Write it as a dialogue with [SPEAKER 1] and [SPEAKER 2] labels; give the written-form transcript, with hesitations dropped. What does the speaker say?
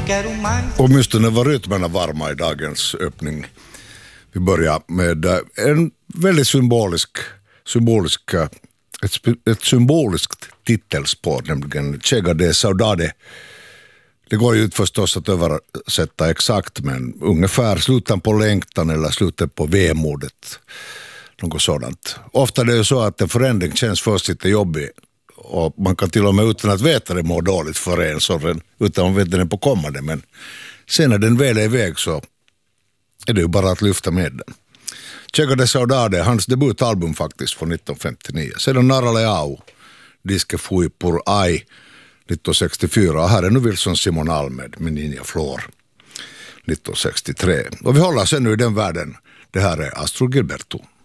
[SPEAKER 1] Åtminstone var rytmerna varma i dagens öppning. Vi börjar med en väldigt ett symboliskt titelspår, nämligen Chega de Saudade. Det går ju inte förstås att översätta exakt, men ungefär slutet på längtan eller slutet på vemodet. Något sådant. Ofta är det ju så att en förändring känns först lite jobbig och man kan till och med utan att veta det må dåligt för en sån, utan man vet den är på kommande, men sen när den väl är iväg så är det ju bara att lyfta med den. Chega de Saudade, hans debutalbum faktiskt från 1959. Sedan Nara Leao, Disque Fui por Ai 1964, och här är nu Wilson Simon Almed med Ninja Flor 1963. Och vi håller sen nu i den världen. Det här är Astro Gilberto.